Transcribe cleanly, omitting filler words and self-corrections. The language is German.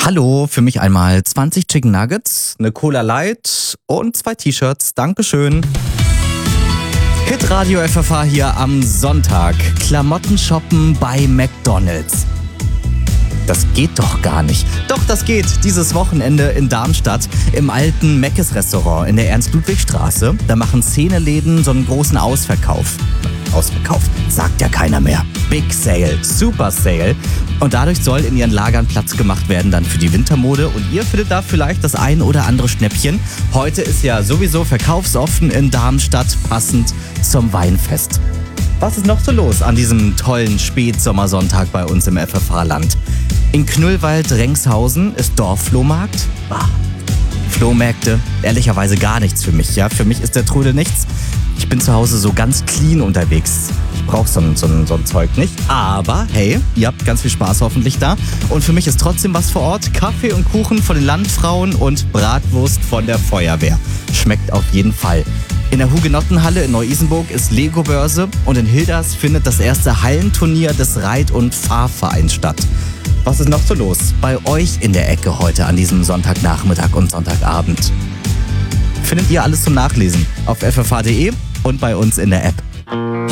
Hallo, für mich einmal 20 Chicken Nuggets, eine Cola Light und 2 T-Shirts. Dankeschön. Hitradio FFH hier am Sonntag. Klamotten shoppen bei McDonald's. Das geht doch gar nicht. Doch, das geht. Dieses Wochenende in Darmstadt im alten Meckes Restaurant in der Ernst-Ludwig-Straße. Da machen Szeneläden so einen großen Ausverkauf. Ausverkauf, sagt ja keiner mehr. Big Sale, Super Sale. Und dadurch soll in ihren Lagern Platz gemacht werden dann für die Wintermode. Und ihr findet da vielleicht das ein oder andere Schnäppchen. Heute ist ja sowieso verkaufsoffen in Darmstadt, passend zum Weinfest. Was ist noch so los an diesem tollen Spätsommersonntag bei uns im FFH-Land? In Knüllwald-Rengshausen ist Dorfflohmarkt. Flohmärkte, ehrlicherweise gar nichts für mich. Ja? Für mich ist der Trudel nichts. Ich bin zu Hause so ganz clean unterwegs. Ich brauche so ein Zeug nicht. Aber hey, ihr habt ganz viel Spaß hoffentlich da. Und für mich ist trotzdem was vor Ort. Kaffee und Kuchen von den Landfrauen und Bratwurst von der Feuerwehr. Schmeckt auf jeden Fall. In der Hugenottenhalle in Neu-Isenburg ist Lego-Börse und in Hilders findet das erste Hallenturnier des Reit- und Fahrvereins statt. Was ist noch so los bei euch in der Ecke heute an diesem Sonntagnachmittag und Sonntagabend? Findet ihr alles zum Nachlesen auf ffh.de und bei uns in der App.